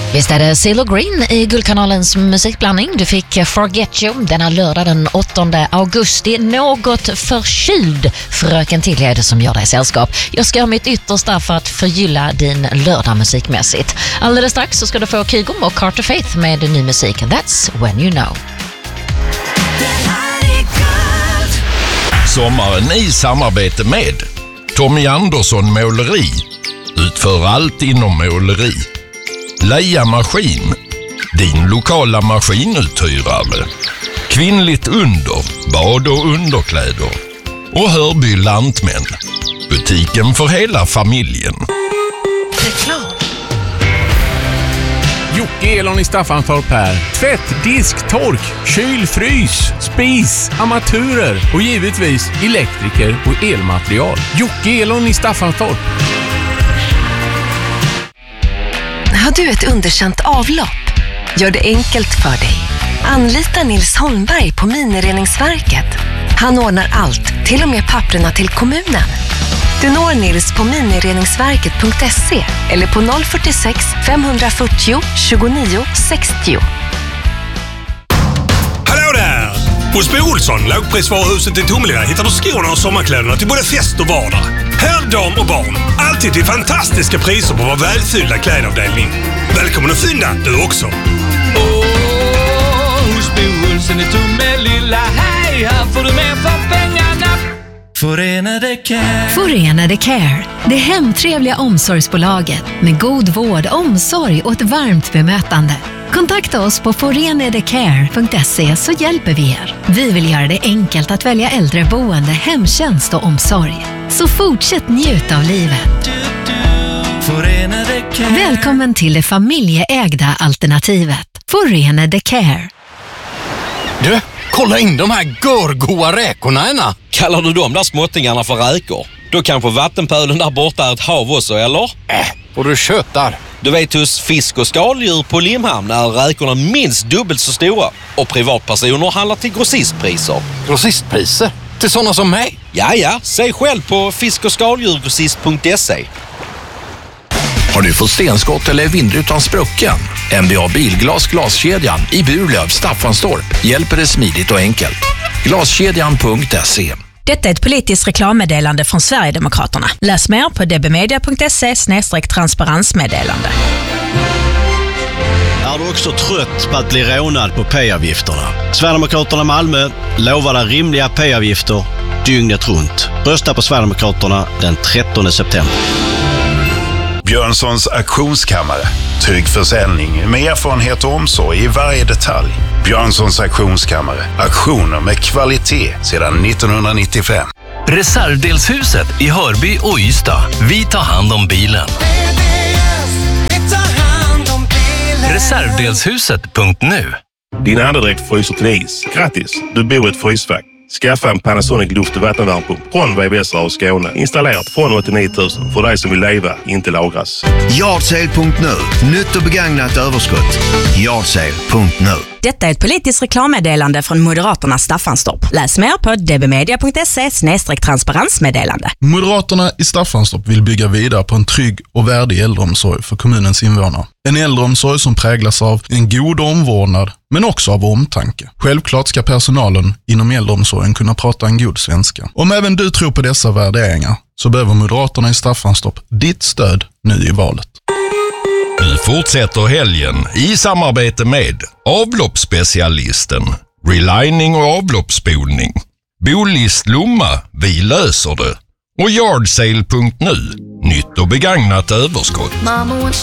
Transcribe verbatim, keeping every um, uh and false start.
Visst är det CeeLo Green i Guldkanalens musikblandning. Du fick Forget You denna lördag den åttonde augusti. Något förkyld fröken Tillied som gör dig sällskap. Jag ska göra mitt yttersta för att förgylla din lördag musikmässigt. Alldeles strax så ska du få Kygo och Carter Faith med ny musik. That's when you know. Sommaren i samarbete med Tommy Andersson Måleri. Utför allt inom måleri. Leia Maskin, din lokala maskinuthyrare. Kvinnligt under, bad och underkläder. Och Hörby Lantmän, butiken för hela familjen. Reklam. Jocke Elon i Staffanstorp här. Tvätt, disk, tork, kyl, frys, spis, armaturer och givetvis elektriker och elmaterial. Jocke Elon i Staffanstorp. Har du ett underkänt avlopp? Gör det enkelt för dig. Anlita Nils Holmberg på Minireningsverket. Han ordnar allt, till och med papperna till kommunen. Du når Nils på minireningsverket punkt se eller på noll fyrtiosex fem fyrtio tjugonio sextio. Hallå där! Hos Bo Olsson, lågprisvaruhuset i Tomelilla, hittar du skorna och sommarkläderna till både fest och vardag. Herr, dam och barn. Alltid till fantastiska priser på vår välfyllda klädavdelning. Välkommen att fynda, du också. Åh, hos Bo Olsson i Tomelilla, hej, här får du mer för pengarna. Förenade Care. Förenade Care. Det hemtrevliga omsorgsbolaget med god vård, omsorg och ett varmt bemötande. Kontakta oss på förenadecare punkt se så hjälper vi er. Vi vill göra det enkelt att välja äldreboende, hemtjänst och omsorg. Så fortsätt njuta av livet. Välkommen till det familjeägda alternativet. Förenade Care. Du, kolla in de här görgoa räkorna ena. Kallar du de där småttingarna för räkor? Då kanske vattenpölen där borta är ett hav också, eller? Äh, och du köttar. Du vet, hos fisk- och skaldjur på Limhamn är räkorna minst dubbelt så stora. Och privatpersoner handlar till grossistpriser. Grossistpriser? Till sådana som mig? Ja, ja. Se själv på fisk- och skaldjurgrossist punkt se. Har du fått stenskott eller vindrutan sprucken? N B A Bilglas glaskedjan i Burlöv, Staffanstorp hjälper det smidigt och enkelt. Glaskedjan punkt se. Detta är ett politiskt reklammeddelande från Sverigedemokraterna. Läs mer på dbmedia punkt se snedstreck transparensmeddelande. Är du också trött på att bli rånad på P-avgifterna? Sverigedemokraterna Malmö lovar dig rimliga P-avgifter dygnet runt. Rösta på Sverigedemokraterna den trettonde september. Björnssons auktionskammare. Trygg försäljning med erfarenhet och omsorg i varje detalj. Björnssons auktionskammare. Auktioner med kvalitet sedan nittonhundranittiofem. Reservdelshuset i Hörby och Ystad. Vi tar hand om bilen. Reservdelshuset punkt nu. Din andedräkt fryser till is. Grattis, du bor i ett frysfack. Skaffa en Panasonic luft- och vattenvärmepump från V V S och Skåne. Installerat från åttionio tusen för dig som vill leva, inte lagras. Yardsale punkt nu. Nytt och begagnat överskott. Yardsale punkt nu. Detta är ett politiskt reklammeddelande från Moderaterna Staffanstorp. Läs mer på dbmedia punkt se snedstreck transparensmeddelande. Moderaterna i Staffanstorp vill bygga vidare på en trygg och värdig äldreomsorg för kommunens invånare. En äldreomsorg som präglas av en god omvårdnad, men också av omtanke. Självklart ska personalen inom äldreomsorgen kunna prata en god svenska. Om även du tror på dessa värderingar så behöver Moderaterna i Staffanstorp ditt stöd nu i valet. Nu fortsätter helgen i samarbete med avloppsspecialisten, relining och avloppsspolning, Bolist Lomma, vi löser det, och Yardsale punkt nu, nytt och begagnat överskott.